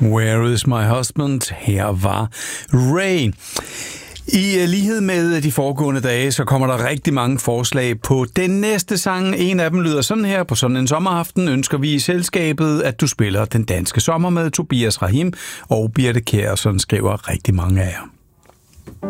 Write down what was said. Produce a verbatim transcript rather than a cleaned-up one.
Where is my husband? Her var Ray. I lighed med de foregående dage, så kommer der rigtig mange forslag på den næste sang. En af dem lyder sådan her: på sådan en sommeraften ønsker vi i selskabet, at du spiller Den Danske Sommer med Tobias Rahim og Birte Kjær, sådan skriver rigtig mange af jer.